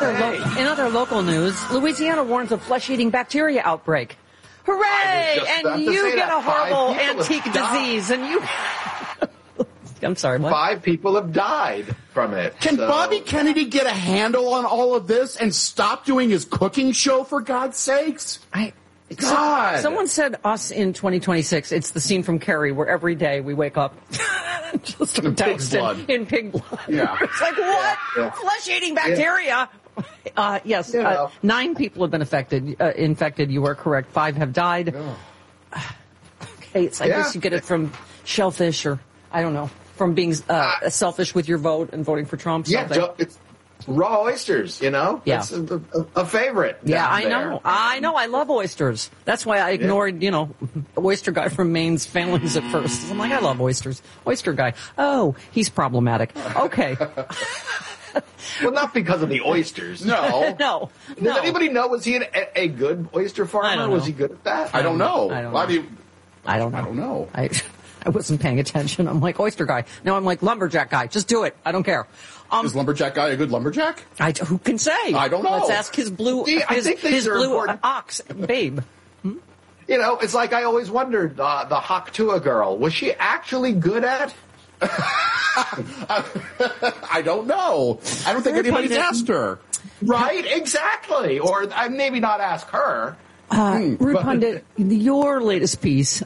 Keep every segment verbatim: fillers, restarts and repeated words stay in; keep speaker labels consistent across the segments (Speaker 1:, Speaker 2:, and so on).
Speaker 1: other lo- in other local news, Louisiana warns of flesh-eating bacteria outbreak. Hooray! And you get a horrible antique disease, and you... I'm sorry, what?
Speaker 2: Five people have died from it.
Speaker 3: Can
Speaker 2: so.
Speaker 3: Bobby Kennedy get a handle on all of this and stop doing his cooking show, for God's sakes?
Speaker 1: I...
Speaker 3: God.
Speaker 1: Someone said us in twenty twenty-six. It's the scene from Carrie where every day we wake up just
Speaker 3: in pig blood.
Speaker 1: In, in pig blood.
Speaker 3: Yeah.
Speaker 1: It's like, what?
Speaker 2: Yeah, yeah.
Speaker 1: Flesh-eating bacteria? Yeah. Uh, yes.
Speaker 2: You know.
Speaker 1: uh, nine people have been affected. Uh, infected. You are correct. Five have died. Oh. Okay, it's, I yeah. guess you get it from shellfish or, I don't know, from being uh, uh, selfish with your vote and voting for Trump.
Speaker 2: Yeah,
Speaker 1: something.
Speaker 2: it's raw oysters, you know?
Speaker 1: Yeah.
Speaker 2: It's a, a, a favorite.
Speaker 1: Yeah, I
Speaker 2: there.
Speaker 1: know. I know. I love oysters. That's why I ignored, yeah. you know, oyster guy from Maine's failings at first. I'm like, I love oysters. Oyster guy. Oh, he's problematic. Okay.
Speaker 2: Well, not because of the oysters.
Speaker 3: No.
Speaker 1: no.
Speaker 2: Does
Speaker 1: no.
Speaker 2: anybody know, was he an, a, a good oyster farmer?
Speaker 1: I don't know.
Speaker 2: Was he good at that?
Speaker 3: I don't know.
Speaker 1: I don't
Speaker 3: Why
Speaker 1: know.
Speaker 3: do you...
Speaker 1: I don't know.
Speaker 3: I don't know.
Speaker 1: I, I wasn't paying attention. I'm like, oyster guy. Now I'm like, lumberjack guy. Just do it. I don't care. Um,
Speaker 3: Is lumberjack guy a good lumberjack?
Speaker 1: I, who can say?
Speaker 3: I don't know.
Speaker 1: Let's ask his blue,
Speaker 2: See, I
Speaker 1: his,
Speaker 2: think
Speaker 1: his blue
Speaker 2: important.
Speaker 1: ox, babe.
Speaker 2: You know, it's like I always wondered, uh, the Haktua girl, was she actually good at?
Speaker 3: I don't know. I don't think anybody's asked her.
Speaker 2: Right? Exactly. Or uh, maybe not ask her.
Speaker 1: Uh,
Speaker 2: Hmm,
Speaker 1: Rude
Speaker 2: but-
Speaker 1: Pundit, your latest piece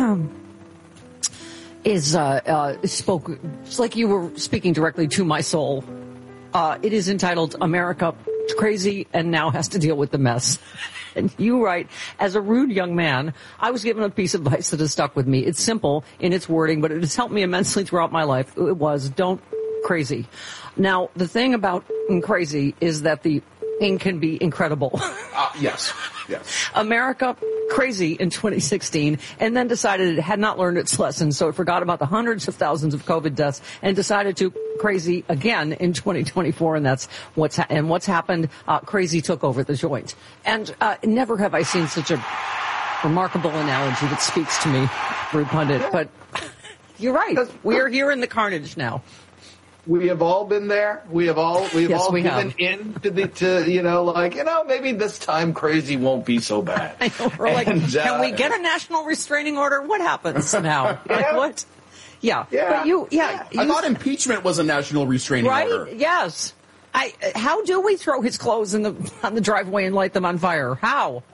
Speaker 1: is uh, uh, spoke. It's like you were speaking directly to my soul. Uh, it is entitled "America Crazy and Now Has to Deal with the Mess." And you write, as a rude young man, I was given a piece of advice that has stuck with me. It's simple in its wording, but it has helped me immensely throughout my life. It was, don't crazy. Now, the thing about crazy is that the thing can be incredible.
Speaker 3: Uh, yes. Yes.
Speaker 1: America crazy in twenty sixteen, and then decided it had not learned its lesson, so it forgot about the hundreds of thousands of COVID deaths and decided to crazy again in twenty twenty-four, and that's what's ha- and what's happened. Uh, crazy took over the joint, and uh, never have I seen such a remarkable analogy that speaks to me, Rude Pundit. But you're right. We are here in the carnage now.
Speaker 2: We have all been there. We have all we've
Speaker 1: Yes,
Speaker 2: all
Speaker 1: we
Speaker 2: given
Speaker 1: have.
Speaker 2: in to the to you know like you know maybe this time crazy won't be so bad.
Speaker 1: I know, we're like,
Speaker 2: And,
Speaker 1: can
Speaker 2: uh,
Speaker 1: we get a national restraining order? What happens now?
Speaker 2: Yeah.
Speaker 1: Like what? Yeah.
Speaker 2: Yeah.
Speaker 1: But you, yeah.
Speaker 3: I
Speaker 1: you-
Speaker 3: thought impeachment was a national restraining
Speaker 1: right?
Speaker 3: order.
Speaker 1: Yes. I. How do we throw his clothes in the on the driveway and light them on fire? How?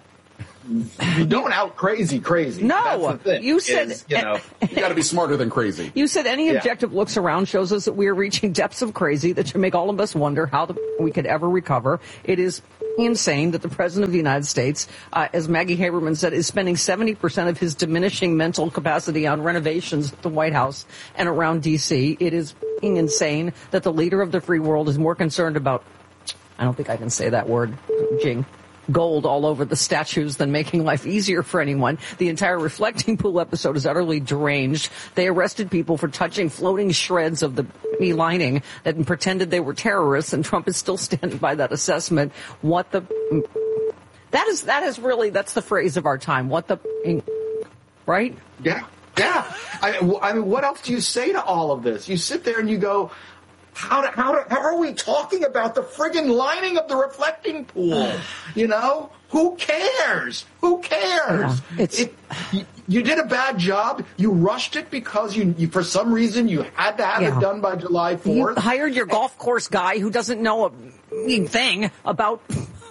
Speaker 2: You don't out crazy crazy.
Speaker 1: No.
Speaker 2: That's the thing,
Speaker 1: You said-
Speaker 2: is, you know.
Speaker 3: You got to be smarter than crazy.
Speaker 1: You said any
Speaker 2: Yeah.
Speaker 1: objective looks around shows us that we are reaching depths of crazy that should make all of us wonder how the, we could ever recover. It is insane that the President of the United States, uh, as Maggie Haberman said, is spending seventy percent of his diminishing mental capacity on renovations at the White House and around D C. It is insane that the leader of the free world is more concerned about, I don't think I can say that word, Jing, gold all over the statues than making life easier for anyone. The entire reflecting pool episode is utterly deranged. They arrested people for touching floating shreds of the lining that pretended they were terrorists, and Trump is still standing by that assessment. What the... That is, that is really, that's the phrase of our time. What the... Right?
Speaker 2: Yeah, yeah. I, I mean, what else do you say to all of this? You sit there and you go, how, do, how, do, how are we talking about the friggin' lining of the reflecting pool? You know? Who cares? Who cares?
Speaker 1: Yeah, it's-
Speaker 2: it, you, you did a bad job. You rushed it because you, you for some reason, you had to have
Speaker 1: Yeah.
Speaker 2: it done by July
Speaker 1: You
Speaker 2: fourth.
Speaker 1: hired your golf course guy who doesn't know a thing about...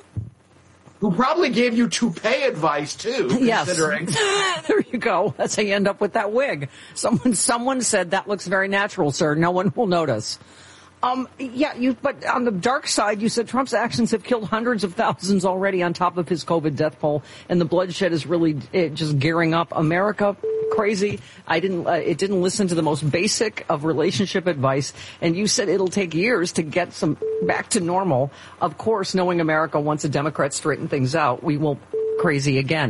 Speaker 2: Who probably gave you toupee advice, too,
Speaker 1: Yes.
Speaker 2: considering...
Speaker 1: There you go. That's how you end up with that wig. Someone, someone said that looks very natural, sir. No one will notice. Um, yeah, you, but on the dark side, you said Trump's actions have killed hundreds of thousands already on top of his COVID death toll, and the bloodshed is really it, just gearing up. America, crazy. I didn't, uh, it didn't listen to the most basic of relationship advice, and you said it'll take years to get some back to normal. Of course, knowing America, once a Democrat straighten things out, we will crazy again.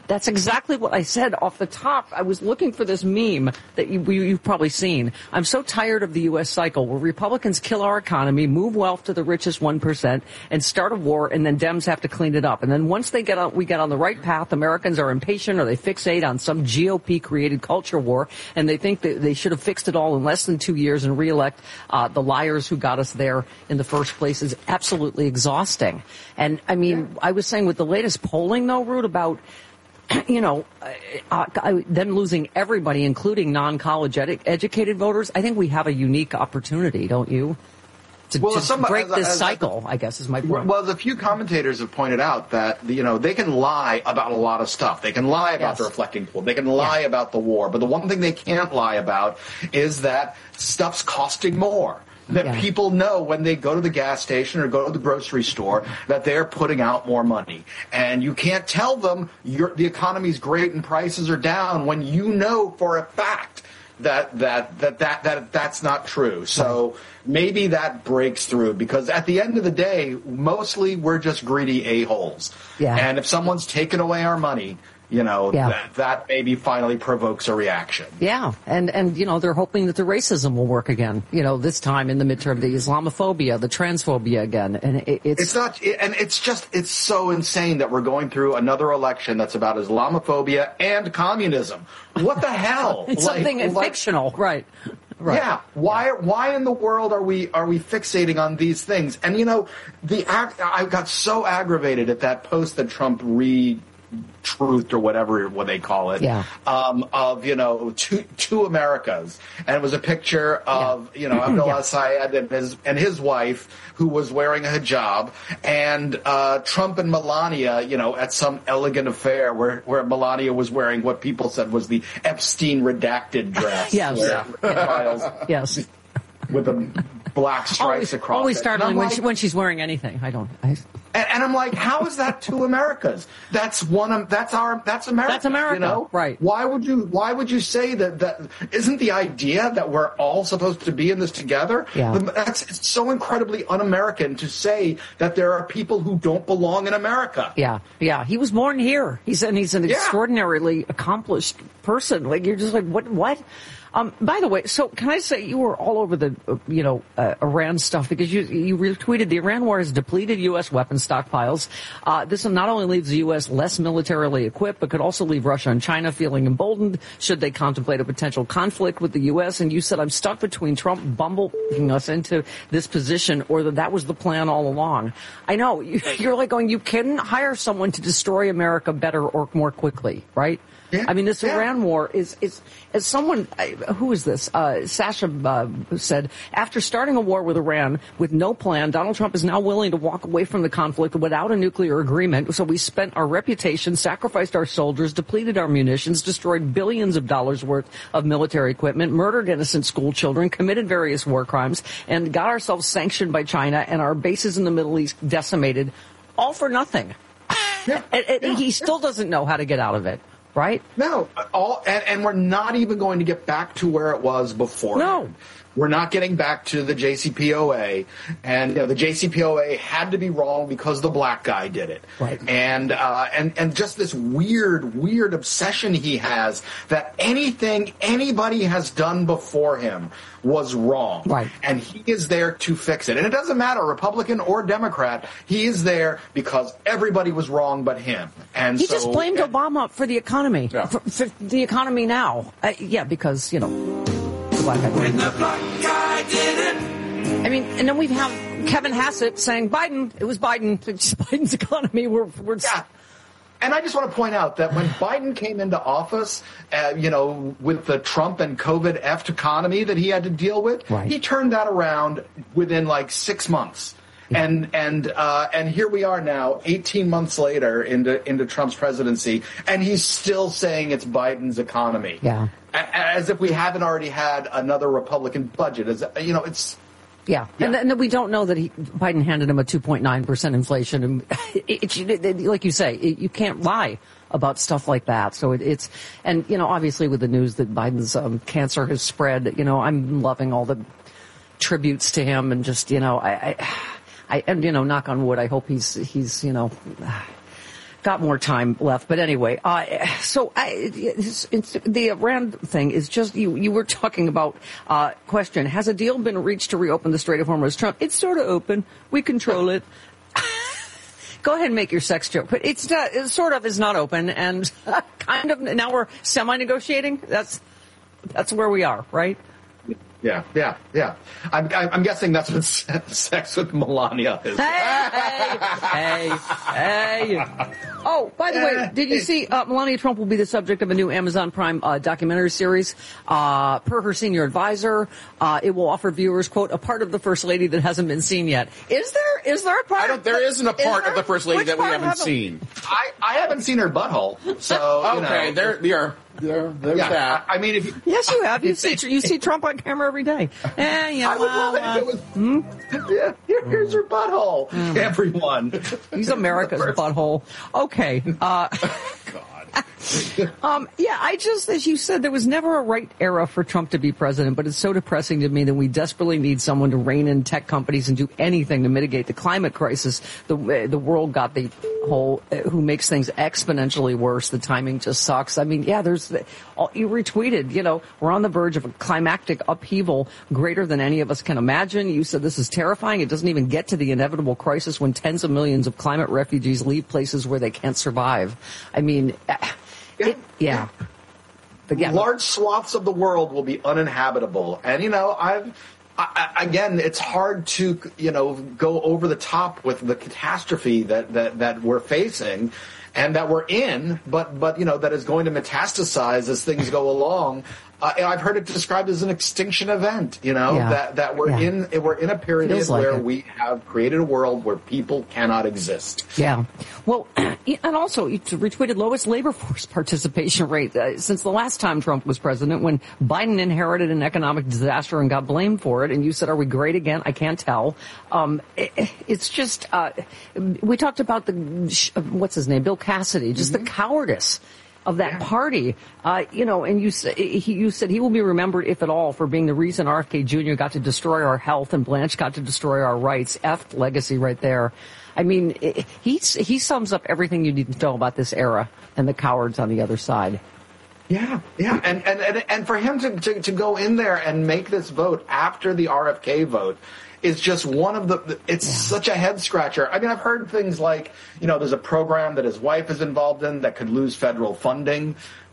Speaker 1: That's exactly what I said off the top. I was looking for this meme that you, you, you've probably seen. I'm so tired of the U S cycle where Republicans kill our economy, move wealth to the richest one percent, and start a war, and then Dems have to clean it up. And then once they get on, we get on the right path, Americans are impatient or they fixate on some G O P-created culture war, and they think that they should have fixed it all in less than two years and reelect uh, the liars who got us there in the first place is absolutely exhausting. And, I mean, yeah. I was saying with the latest polling, though, Rude, about you know, uh, uh, them losing everybody, including non-college edu- educated voters, I think we have a unique opportunity, don't you? To,
Speaker 2: well,
Speaker 1: to
Speaker 2: somebody,
Speaker 1: break
Speaker 2: as,
Speaker 1: this
Speaker 2: as,
Speaker 1: cycle, I guess, is my point.
Speaker 2: Well, a few commentators have pointed out that, you know, they can lie about a lot of stuff. They can lie about yes. the reflecting pool. They can lie yeah. about the war. But the one thing they can't lie about is that stuff's costing more. That yeah. people know when they go to the gas station or go to the grocery store that they're putting out more money. And you can't tell them you're, the economy's great and prices are down when you know for a fact that that that that, that that's not true. So maybe that breaks through, because at the end of the day, mostly we're just greedy a-holes. Yeah. And if someone's taken away our money, you know, yeah. that, that maybe finally provokes a reaction.
Speaker 1: Yeah, and, and, you know, they're hoping that the racism will work again, you know, this time in the midterm, the Islamophobia, the transphobia again. And it, it's...
Speaker 2: It's not, it, and it's just, it's so insane that we're going through another election that's about Islamophobia and communism. What the hell?
Speaker 1: It's like, something like, fictional, right. Right.
Speaker 2: Yeah. Why? Why in the world are we are we fixating on these things? And you know, the act. I got so aggravated at that post that Trump re. Truth or whatever what they call it,
Speaker 1: yeah.
Speaker 2: um, of, you know, two, two Americas. And it was a picture of, yeah. you know, Abdullah yeah. Syed and his, and his wife, who was wearing a hijab, and uh, Trump and Melania, you know, at some elegant affair where, where Melania was wearing what people said was the Epstein redacted dress.
Speaker 1: yes.
Speaker 2: Where,
Speaker 1: yeah. yes.
Speaker 2: With the black stripes
Speaker 1: always,
Speaker 2: across
Speaker 1: always
Speaker 2: it.
Speaker 1: startling when,
Speaker 2: like,
Speaker 1: she, when she's wearing anything. I don't... I,
Speaker 2: And, and I'm like, how is that two Americas? That's one. Of, that's our. That's America.
Speaker 1: That's America,
Speaker 2: you know?
Speaker 1: Right?
Speaker 2: Why would you? Why would you say that? That isn't the idea that we're all supposed to be in this together.
Speaker 1: Yeah.
Speaker 2: That's it's so incredibly un-American to say that there are people who don't belong in America.
Speaker 1: Yeah, yeah. He was born here. He's and he's an yeah. extraordinarily accomplished person. Like you're just like what? What? Um, by the way, so can I say you were all over the, uh, you know, uh, Iran stuff because you you retweeted the Iran war has depleted U S weapons stockpiles. Uh, this not only leaves the U S less militarily equipped, but could also leave Russia and China feeling emboldened should they contemplate a potential conflict with the U S. And you said, I'm stuck between Trump bumbling us into this position or that that was the plan all along. I know. You're like going, you couldn't hire someone to destroy America better or more quickly, right?
Speaker 2: Yeah,
Speaker 1: I mean, this
Speaker 2: yeah.
Speaker 1: Iran war is, is, as someone, who is this? Uh, Sasha uh, said, after starting a war with Iran with no plan, Donald Trump is now willing to walk away from the conflict without a nuclear agreement. So we spent our reputation, sacrificed our soldiers, depleted our munitions, destroyed billions of dollars worth of military equipment, murdered innocent school children, committed various war crimes, and got ourselves sanctioned by China and our bases in the Middle East decimated, all for nothing.
Speaker 2: Yeah,
Speaker 1: and, and
Speaker 2: yeah,
Speaker 1: he still
Speaker 2: yeah.
Speaker 1: doesn't know how to get out of it. Right?
Speaker 2: No, all and, and we're not even going to get back to where it was before.
Speaker 1: No.
Speaker 2: We're not getting back to the J C P O A, and you know, the J C P O A had to be wrong because the black guy did it.
Speaker 1: Right.
Speaker 2: And uh, and and just this weird, weird obsession he has that anything anybody has done before him was wrong.
Speaker 1: Right.
Speaker 2: And he is there to fix it. And it doesn't matter, Republican or Democrat, he is there because everybody was wrong but him. And
Speaker 1: he
Speaker 2: so,
Speaker 1: just blamed
Speaker 2: and,
Speaker 1: Obama for the economy.
Speaker 2: Yeah.
Speaker 1: For, for the economy now. Uh, yeah, because, you know, the black guy.
Speaker 4: When the black guy did it.
Speaker 1: I mean, and then we have Kevin Hassett saying Biden, it was Biden, it's Biden's economy. We're, we're
Speaker 2: yeah. And I just want to point out that when Biden came into office, uh, you know, with the Trump and COVID-effed economy that he had to deal with,
Speaker 1: right.
Speaker 2: he turned that around within like six months. Yeah. And and uh, and here we are now, eighteen months later into into Trump's presidency, and he's still saying it's Biden's economy.
Speaker 1: Yeah,
Speaker 2: as if we haven't already had another Republican budget. As you know, it's.
Speaker 1: Yeah, yeah. And, and then we don't know that he, Biden handed him a two point nine percent inflation. And it, it, it, like you say, it, you can't lie about stuff like that. So it, it's, and, you know, obviously with the news that Biden's um, cancer has spread, you know, I'm loving all the tributes to him and just, you know, I, I, I and, you know, knock on wood, I hope he's, he's, you know, got more time left, but anyway, uh, so I, it's, it's, the Iran thing is just, you, you were talking about, uh, question, has a deal been reached to reopen the Strait of Hormuz? Trump, it's sort of open. We control it. Go ahead and make your sex joke, but it's not, it sort of is not open, and kind of, now we're semi-negotiating. That's, that's where we are, right?
Speaker 2: Yeah, yeah, yeah. I'm, I'm guessing that's what sex with Melania is.
Speaker 1: Hey, hey, hey, hey. Oh, by the way, did you see uh, Melania Trump will be the subject of a new Amazon Prime uh, documentary series? Uh, per her senior advisor, uh, it will offer viewers, quote, a part of the First Lady that hasn't been seen yet. Is there? Is there a part?
Speaker 3: I don't, there isn't a part of the First Lady
Speaker 1: Which
Speaker 3: that we haven't,
Speaker 1: haven't
Speaker 3: seen.
Speaker 2: I, I haven't seen her butthole, so, you
Speaker 3: okay,
Speaker 2: know.
Speaker 3: there, there, there, there's
Speaker 2: Yeah,
Speaker 3: that.
Speaker 2: I, I mean, if you,
Speaker 1: Yes, you have. You see, you see Trump on camera every day. Eh, yeah,
Speaker 2: I would
Speaker 1: well,
Speaker 2: love it if it was. Hmm? Yeah, here, here's your butthole,
Speaker 1: Mm.
Speaker 2: everyone.
Speaker 1: He's America's butthole. Okay. Uh, um, yeah, I just, as you said, there was never a right era for Trump to be president, but it's so depressing to me that we desperately need someone to rein in tech companies and do anything to mitigate the climate crisis. The the world got the whole, uh, who makes things exponentially worse. The timing just sucks. I mean, yeah, there's, the, all, you retweeted, you know, we're on the verge of a climactic upheaval greater than any of us can imagine. You said this is terrifying. It doesn't even get to the inevitable crisis when tens of millions of climate refugees leave places where they can't survive. I mean, it, yeah. But yeah.
Speaker 2: Large swaths of the world will be uninhabitable. And, you know, I've, I, again, it's hard to, you know, go over the top with the catastrophe that, that, that we're facing and that we're in, but, but, you know, that is going to metastasize as things go along. Uh, I've heard it described as an extinction event, you know,
Speaker 1: Yeah.
Speaker 2: that, that we're
Speaker 1: Yeah.
Speaker 2: in, we're in a period
Speaker 1: Feels like
Speaker 2: where
Speaker 1: it.
Speaker 2: we have created a world where people cannot exist.
Speaker 1: Yeah. Well, and also, you retweeted lowest labor force participation rate uh, since the last time Trump was president, when Biden inherited an economic disaster and got blamed for it. And you said, are we great again? I can't tell. Um, it, it's just, uh, we talked about the, what's his name, Bill Cassidy, just
Speaker 2: Mm-hmm.
Speaker 1: the cowardice of that
Speaker 2: Yeah.
Speaker 1: party, uh, you know, and you, he, you said he will be remembered, if at all, for being the reason R F K Junior got to destroy our health and Blanche got to destroy our rights. F legacy right there. I mean, he, he sums up everything you need to know about this era and the cowards on the other side.
Speaker 2: Yeah, yeah, and and and, and for him to, to to go in there and make this vote after the R F K vote is just one of the, it's yeah. such a head scratcher. I mean, I've heard things like, you know, there's a program that his wife is involved in that could lose federal funding.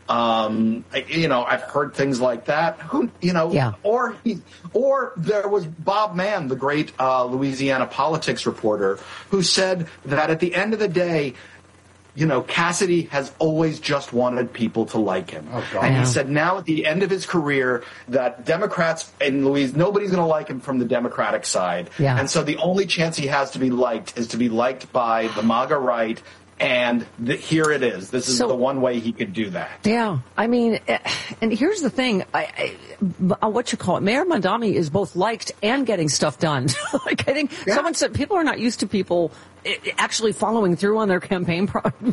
Speaker 2: Um, you know, I've heard things like that. Who, you know,
Speaker 1: yeah.
Speaker 2: or he, or there was Bob Mann, the great uh, Louisiana politics reporter, who said that at the end of the day, you know, Cassidy has always just wanted people to like him.
Speaker 3: Oh, God.
Speaker 2: And he said now at the end of his career that Democrats in Louisiana, nobody's going to like him from the Democratic side.
Speaker 1: Yeah.
Speaker 2: And so the only chance he has to be liked is to be liked by the MAGA right. And th- here it is. This is
Speaker 1: So,
Speaker 2: the one way he could do that.
Speaker 1: Yeah, I mean, and here's the thing: I, I, what you call it, Mayor Mamdani is both liked and getting stuff done. Like I think
Speaker 2: Yeah.
Speaker 1: someone said, people are not used to people actually following through on their campaign pro-